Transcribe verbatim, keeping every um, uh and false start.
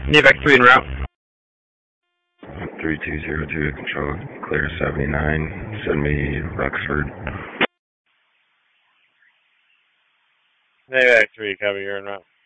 Navac three en route. three two zero two, control, clear seventy-nine, send me Rexford. Navac three, copy, you're en route.